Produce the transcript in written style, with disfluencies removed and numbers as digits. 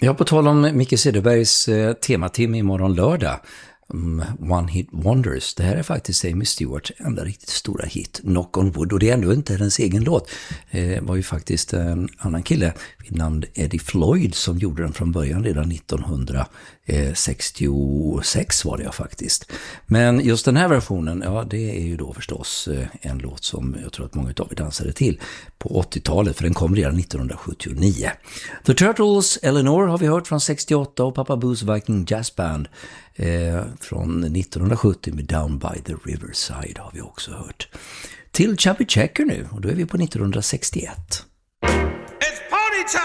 Ja, på tal om Micke Cederbergs tematim imorgon lördag. One Hit Wonders. Det här är faktiskt Amy Stewarts enda riktigt stora hit, Knock on Wood, och det är ändå inte hennes egen låt. Det var ju faktiskt en annan kille vid namn Eddie Floyd som gjorde den från början redan 1966 var det faktiskt. Men just den här versionen, ja, det är ju då förstås en låt som jag tror att många av er dansade till på 80-talet, för den kom redan 1979. The Turtles, Eleanor har vi hört från 68 och Papa Boo's Viking Jazz Band från 1970 med Down by the Riverside har vi också hört. Till Chubby Checker nu, och då är vi på 1961.